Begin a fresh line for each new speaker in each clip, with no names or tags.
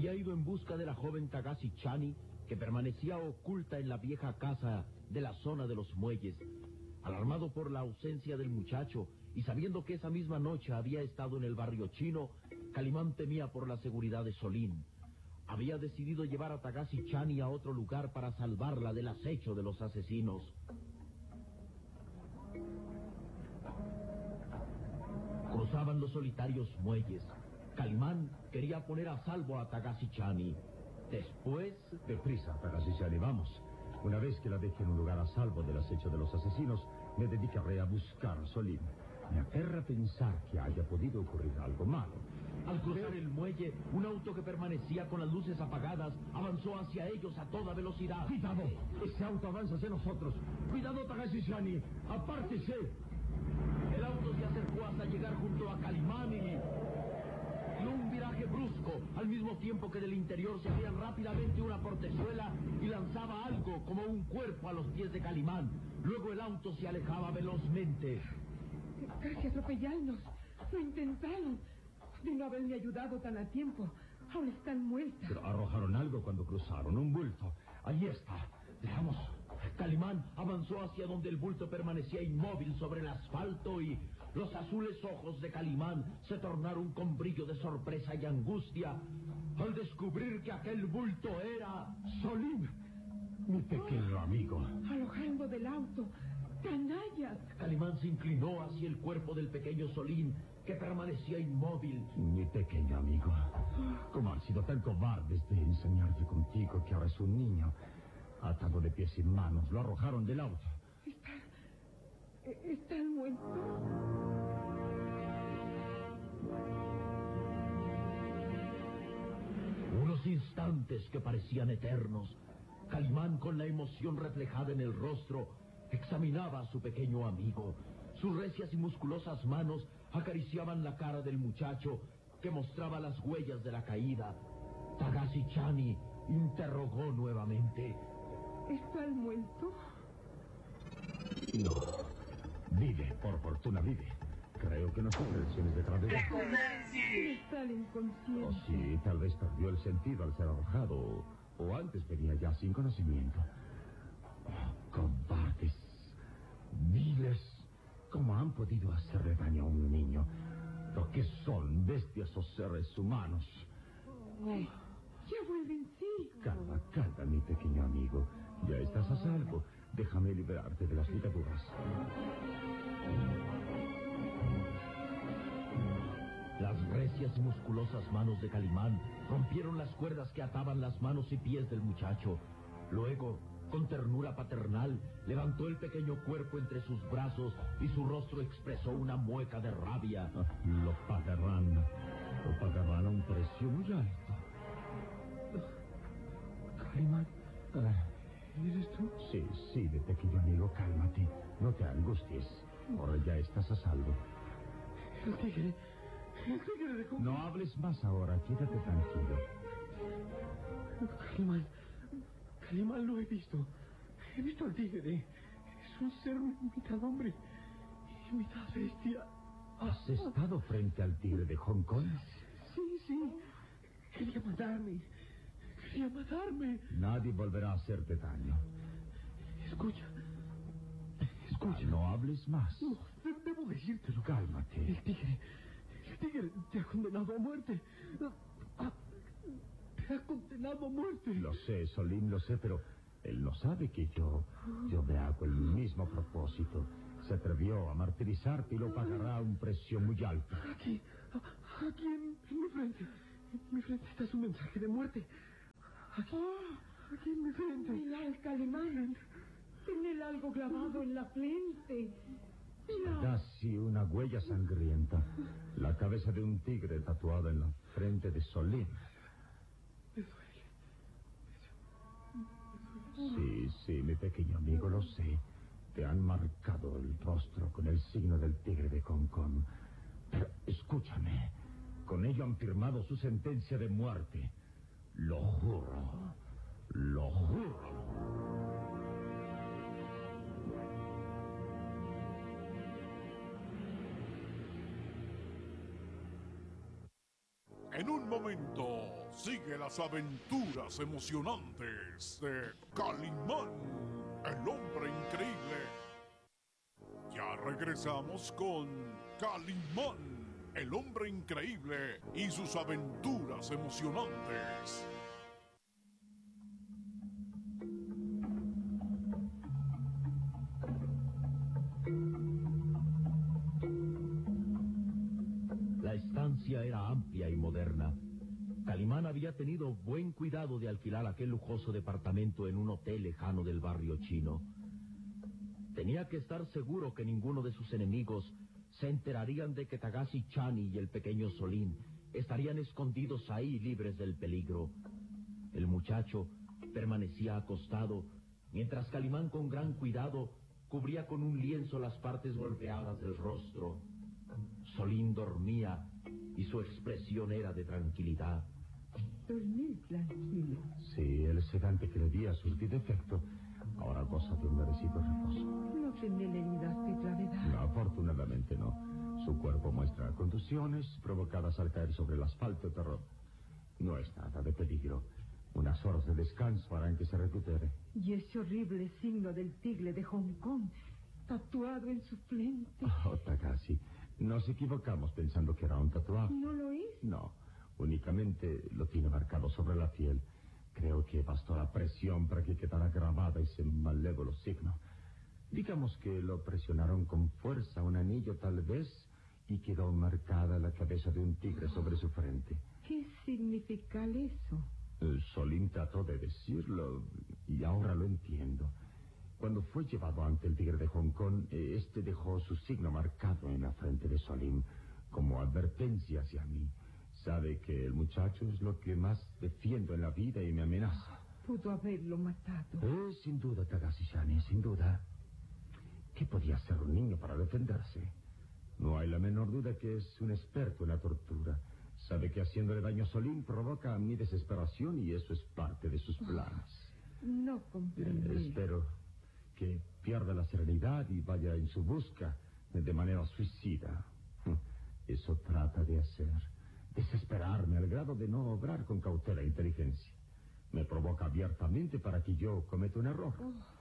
Había ido en busca de la joven Takashi Chani, que permanecía oculta en la vieja casa de la zona de los muelles. Alarmado por la ausencia del muchacho y sabiendo que esa misma noche había estado en el barrio chino, Calimán temía por la seguridad de Solín. Había decidido llevar a Takashi Chani a otro lugar para salvarla del acecho de los asesinos. Cruzaban los solitarios muelles. Calimán quería poner a salvo a Takashi Chani. Después...
Deprisa, Takashi Chani, vamos. Una vez que la deje en un lugar a salvo del acecho de los asesinos, me dedicaré a buscar a Solín. Me aterra pensar que haya podido ocurrir algo malo.
Al cruzar el muelle, un auto que permanecía con las luces apagadas avanzó hacia ellos a toda velocidad.
¡Cuidado! Ese auto avanza hacia nosotros. ¡Cuidado, Takashi Chani! ¡Apártese!
El auto se acercó hasta llegar junto a Calimán y dio un viraje brusco, al mismo tiempo que del interior se abría rápidamente una portezuela y lanzaba algo como un cuerpo a los pies de Calimán. Luego el auto se alejaba velozmente.
Casi atropellarnos. Lo intentaron. De no haberme ayudado tan a tiempo. Ahora están muertas.
Pero arrojaron algo cuando cruzaron, un bulto. Allí está. Veamos.
Calimán avanzó hacia donde el bulto permanecía inmóvil sobre el asfalto y los azules ojos de Calimán se tornaron con brillo de sorpresa y angustia al descubrir que aquel bulto era
Solín, mi pequeño amigo.
Arrojando del auto. ¡Canallas!
Calimán se inclinó hacia el cuerpo del pequeño Solín, que permanecía inmóvil.
Mi pequeño amigo, ¿cómo han sido tan cobardes de enseñarse contigo que ahora es un niño? Atado de pies y manos, lo arrojaron del auto.
¿Están muertos?
Unos instantes que parecían eternos. Calimán, con la emoción reflejada en el rostro, examinaba a su pequeño amigo. Sus recias y musculosas manos acariciaban la cara del muchacho, que mostraba las huellas de la caída. Takashi Chani interrogó nuevamente.
¿Están muertos?
No. Vive, por fortuna vive. Creo que no sufre lesiones de gravedad.
Están inconscientes.
Oh, sí, tal vez perdió el sentido al ser arrojado. O antes venía ya sin conocimiento. Oh, cobardes. Viles. ¿Cómo han podido hacerle daño a un niño? Lo que son bestias o seres humanos.
Ya vuelven, sí.
Calma, calma, mi pequeño amigo. Ya estás a salvo. Déjame liberarte de las ligaduras.
Las recias y musculosas manos de Calimán rompieron las cuerdas que ataban las manos y pies del muchacho. Luego, con ternura paternal, levantó el pequeño cuerpo entre sus brazos y su rostro expresó una mueca de rabia.
Lo pagarán a un precio muy alto.
Calimán, ¿eres tú?
Sí, mi pequeño amigo, cálmate. No te angusties. Ahora ya estás a salvo.
El tigre de Kong.
No hables más ahora, quédate tranquilo.
Calimán, lo he visto. He visto al tigre. Es un ser mitad hombre y mitad bestia.
¿Has estado frente al tigre de Hong Kong?
Sí. Quería matarme.
Nadie volverá a hacerte daño.
Escucha.
No hables más.
No, debo decírtelo.
Cálmate.
El tigre te ha condenado a muerte. Te ha condenado a muerte.
Lo sé, Solín, lo sé, pero él no sabe que yo me hago el mismo propósito. Se atrevió a martirizarte y lo pagará a un precio muy alto.
Aquí en mi frente. En mi frente está su mensaje de muerte. Aquí en mi frente. Mira el Calimán. Tiene algo clavado en la frente. Mira.
Casi una huella sangrienta. La cabeza de un tigre tatuada en la frente de Solín.
Me duele.
Sí, mi pequeño amigo, lo sé. Te han marcado el rostro con el signo del tigre de Hong Kong. Pero escúchame. Con ello han firmado su sentencia de muerte. Lo juro.
En un momento, sigue las aventuras emocionantes de Calimán, el hombre increíble. Ya regresamos con Calimán, el hombre increíble y sus aventuras emocionantes.
La estancia era amplia y moderna. Calimán había tenido buen cuidado de alquilar aquel lujoso departamento en un hotel lejano del barrio chino. Tenía que estar seguro que ninguno de sus enemigos se enterarían de que Takashi Chani y el pequeño Solín estarían escondidos ahí libres del peligro. El muchacho permanecía acostado, mientras Calimán con gran cuidado cubría con un lienzo las partes golpeadas del rostro. Solín dormía y su expresión era de tranquilidad.
Dormir tranquilo.
Sí, el sedante que le di ha surtido efecto. Ahora goza de un merecido reposo.
No tiene heridas de gravedad.
No, afortunadamente no. Su cuerpo muestra contusiones provocadas al caer sobre el asfalto, pero no es nada de peligro. Unas horas de descanso harán que se recupere.
Y ese horrible signo del tigre de Hong Kong, tatuado en su frente.
Oh, Takashi, nos equivocamos pensando que era un tatuaje.
¿No lo es?
No, únicamente lo tiene marcado sobre la piel. Creo que bastó la presión para que quedara grabada ese malévolo signo. Digamos que lo presionaron con fuerza, un anillo tal vez, y quedó marcada la cabeza de un tigre sobre su frente.
¿Qué significa eso?
Solín trató de decirlo y ahora lo entiendo. Cuando fue llevado ante el tigre de Hong Kong, este dejó su signo marcado en la frente de Solín como advertencia hacia mí. Sabe que el muchacho es lo que más defiendo en la vida y me amenaza.
Pudo haberlo matado.
Sin duda, Takashi-chan, sin duda. ¿Qué podía hacer un niño para defenderse? No hay la menor duda que es un experto en la tortura. Sabe que haciéndole daño a Solín provoca mi desesperación y eso es parte de sus planes.
No comprendo.
Espero que pierda la serenidad y vaya en su busca de manera suicida. Eso trata de hacer. Desesperarme al grado de no obrar con cautela e inteligencia. Me provoca abiertamente para que yo cometa un error.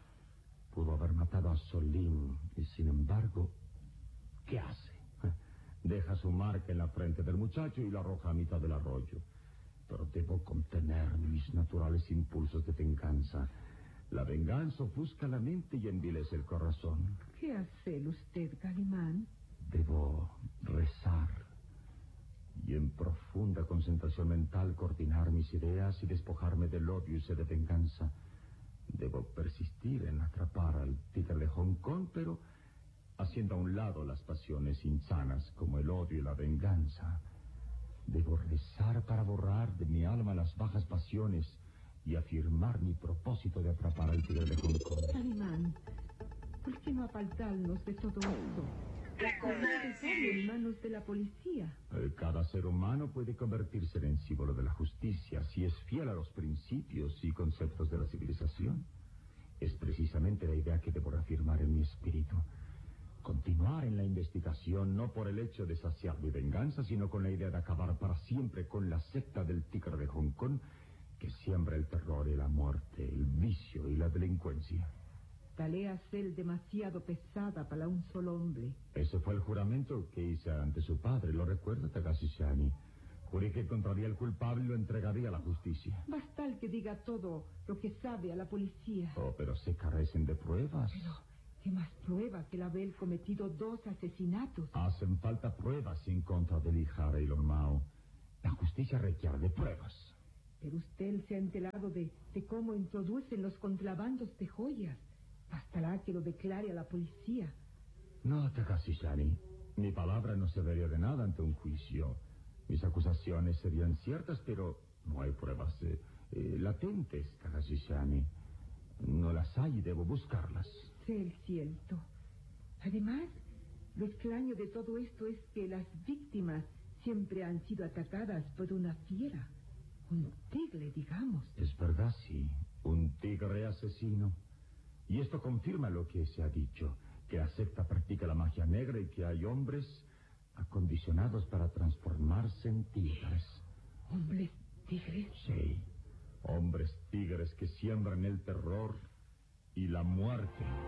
Pudo haber matado a Solín y sin embargo, ¿qué hace? Deja su marca en la frente del muchacho y la arroja a mitad del arroyo. Pero debo contener mis naturales impulsos de venganza. La venganza ofusca la mente y envilece el corazón.
¿Qué hace usted, Calimán?
Debo rezar y en profunda concentración mental coordinar mis ideas y despojarme del odio y sed de venganza. Debo persistir en atrapar al tigre de Hong Kong, pero haciendo a un lado las pasiones insanas como el odio y la venganza. Debo rezar para borrar de mi alma las bajas pasiones y afirmar mi propósito de atrapar al tigre de Hong Kong.
Calimán, ¿por qué no apartarnos de todo esto? En manos de la policía.
Cada ser humano puede convertirse en símbolo de la justicia si es fiel a los principios y conceptos de la civilización. Es precisamente la idea que debo reafirmar en mi espíritu. Continuar en la investigación no por el hecho de saciar mi venganza, sino con la idea de acabar para siempre con la secta del tigre de Hong Kong que siembra el terror y la muerte, el vicio y la delincuencia.
Tarea ser demasiado pesada para un solo hombre.
Ese fue el juramento que hice ante su padre, ¿lo recuerda, Takashi-chan? Juré que encontraría al culpable y lo entregaría a la justicia.
Basta el que diga todo lo que sabe a la policía.
Oh, pero se carecen de pruebas.
Pero, ¿qué más prueba que el haber cometido 2 asesinatos?
Hacen falta pruebas en contra de Lee Harvey y Lord Mao. La justicia requiere de pruebas.
Pero usted se ha enterado de cómo introducen los contrabandos de joyas. Bastará que lo declare a la policía.
No, Takashi-chan, mi palabra no serviría de nada ante un juicio. Mis acusaciones serían ciertas, pero no hay pruebas latentes, Takashi-chan. No las hay y debo buscarlas.
Sé cierto. Además, lo extraño de todo esto es que las víctimas siempre han sido atacadas por una fiera. Un tigre, digamos.
Es verdad, sí. Un tigre asesino. Y esto confirma lo que se ha dicho, que la secta practica la magia negra y que hay hombres acondicionados para transformarse en tigres.
¿Hombres tigres?
Sí, hombres tigres que siembran el terror y la muerte.